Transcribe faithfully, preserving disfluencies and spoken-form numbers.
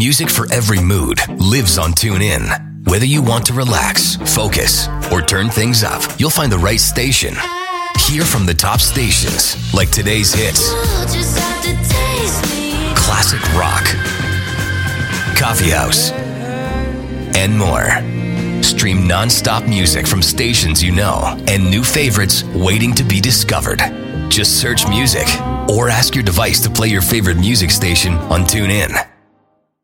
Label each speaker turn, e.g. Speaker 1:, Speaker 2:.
Speaker 1: Music for every mood lives on TuneIn. Whether you want to relax, focus, or turn things up, you'll find the right station. Hear from the top stations like today's hits, classic rock, coffee house, and more. Stream non-stop music from stations you know and new favorites waiting to be discovered. Just search music or ask your device to play your favorite music station on TuneIn.